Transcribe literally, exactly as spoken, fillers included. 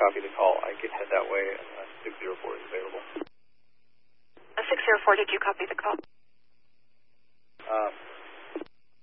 copy the call. I can head that way, and uh, six zero four is available. Uh, six zero four, did you copy the call? Uh,